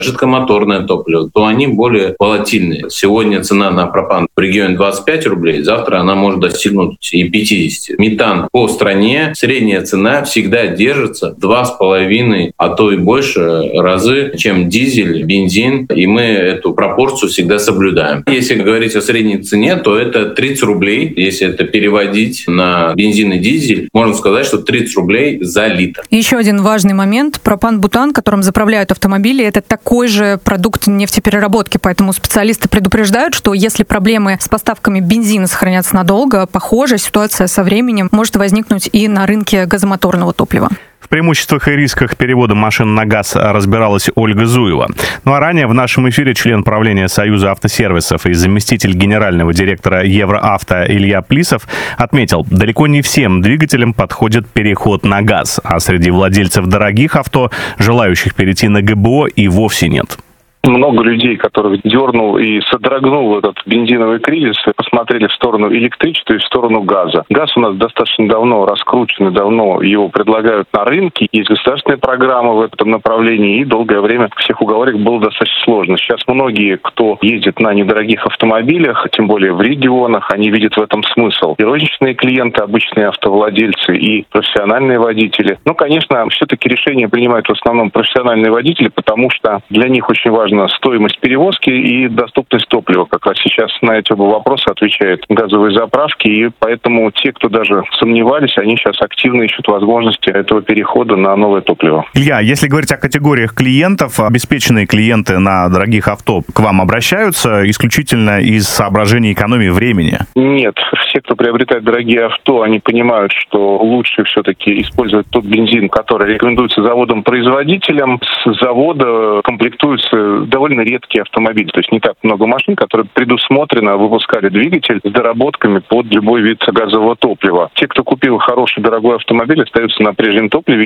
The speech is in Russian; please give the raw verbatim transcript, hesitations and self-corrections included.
жидкомоторное топливо, то они более волатильные. Сегодня цена на пропан в регионе двадцать пять рублей, завтра она может достигнуть и пятьдесят. Метан по стране, средняя цена всегда держится два с половиной, а то и больше разы, чем дизель, бензин, и мы эту пропорцию всегда соблюдаем. Если говорить о средней цене, то это тридцать рублей. Если это переводить на бензин и дизель, можно сказать, что тридцать рублей за литр. Еще один важный момент. Пропан-бутан, которым заправляют автомобили, это такой же продукт нефтепереработки, поэтому специалисты предупреждают, что если проблемы с поставками бензина сохранятся надолго, похожая ситуация со временем может возникнуть и на рынке газомоторного топлива. В преимуществах и рисках перевода машин на газ разбиралась Ольга Зуева. Ну а ранее в нашем эфире член правления Союза автосервисов и заместитель генерального директора Евроавто Илья Плисов отметил, далеко не всем двигателям подходит переход на газ, а среди владельцев дорогих авто, желающих перейти на ГБО, и вовсе нет. Много людей, которых дернул и содрогнул этот бензиновый кризис, посмотрели в сторону электричества и в сторону газа. Газ у нас достаточно давно раскручен, и давно его предлагают на рынке. Есть государственная программа в этом направлении, и долгое время всех уговорить было достаточно сложно. Сейчас многие, кто ездит на недорогих автомобилях, тем более в регионах, они видят в этом смысл. И розничные клиенты, обычные автовладельцы, и профессиональные водители. Ну, конечно, все-таки решения принимают в основном профессиональные водители, потому что для них очень важно стоимость перевозки и доступность топлива. Как раз сейчас на эти оба вопроса отвечают газовые заправки, и поэтому те, кто даже сомневались, они сейчас активно ищут возможности этого перехода на новое топливо. Илья, если говорить о категориях клиентов, обеспеченные клиенты на дорогих авто к вам обращаются исключительно из соображений экономии времени? Нет. Все, кто приобретает дорогие авто, они понимают, что лучше все-таки использовать тот бензин, который рекомендуется заводом-производителем. С завода комплектуются довольно редкие автомобили. То есть не так много машин, которые предусмотренно выпускали двигатель с доработками под любой вид газового топлива. Те, кто купил хороший дорогой автомобиль, остаются на прежнем топливе.